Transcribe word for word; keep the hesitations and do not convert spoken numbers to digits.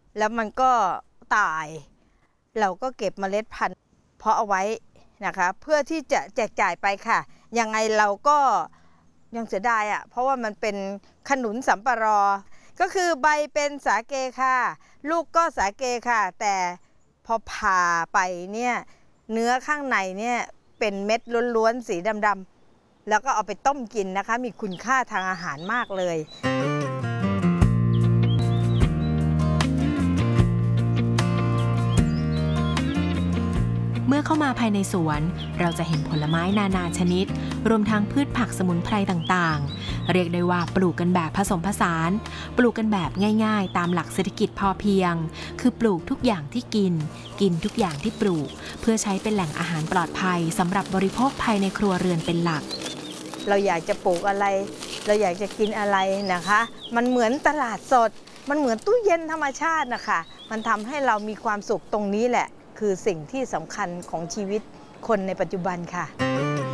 แล้วมันก็ตายเราก็เก็บเมล็ดพันธุ์เพาะเอาไว้นะคะเพื่อที่จะแจกจ่ายไปค่ะยังไงเราก็ยังเสียดายอ่ะเพราะว่ามันเป็นขนุนสัมปรอก็คือใบเป็นสาเกค่ะลูกก็สาเกค่ะแต่พอผ่าไปเนี่ยเนื้อข้างในเนี่ยเป็นเม็ดล้วนๆสีดำๆแล้วก็เอาไปต้มกินนะคะมีคุณค่าทางอาหารมากเลยเมื่อเข้ามาภายในสวนเราจะเห็นผลไม้นานาชนิดรวมทั้งพืชผักสมุนไพรต่างๆเรียกได้ว่าปลูกกันแบบผสมผสานปลูกกันแบบง่ายๆตามหลักเศรษฐกิจพอเพียงคือปลูกทุกอย่างที่กินกินทุกอย่างที่ปลูกเพื่อใช้เป็นแหล่งอาหารปลอดภัยสำหรับบริโภคภายในครัวเรือนเป็นหลักเราอยากจะปลูกอะไรเราอยากจะกินอะไรนะคะมันเหมือนตลาดสดมันเหมือนตู้เย็นธรรมชาตินะคะมันทำให้เรามีความสุขตรงนี้แหละคือสิ่งที่สำคัญของชีวิตคนในปัจจุบันค่ะ